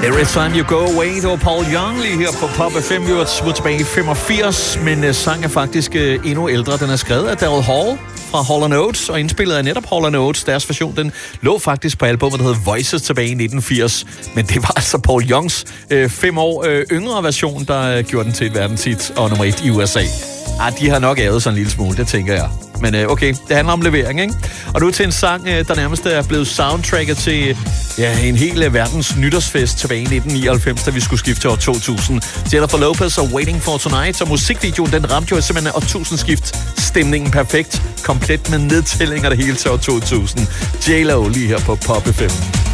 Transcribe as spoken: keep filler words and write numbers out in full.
Every Time You Go Away, det var Paul Young lige her på Pop F M. Vi var tilbage i femogfirs, men uh, sang er faktisk uh, endnu ældre. Den er skrevet af Daryl Hall fra Hall and Oates, og indspillet af netop Hall and Oates. Deres version, den lå faktisk på albumet, der hed Voices tilbage i nitten firs. Men det var altså Paul Youngs uh, fem år uh, yngre version, der uh, gjorde den til et verdenshit og nummer et i U S A. Ah, de har nok ævet sig en lille smule, det tænker jeg. Men øh, okay, det handler om levering, ikke? Og nu til en sang, øh, der nærmest er blevet soundtracket til ja, en hel øh, verdens nytårsfest tilbage i nitten nioghalvfems, da vi skulle skifte til år to tusind. Jennifer Lopez og Waiting for Tonight, og musikvideoen, den ramte jo simpelthen årtusindskift stemningen perfekt, komplet med nedtællinger det hele til år to tusind. J Lo lige her på Pop F M.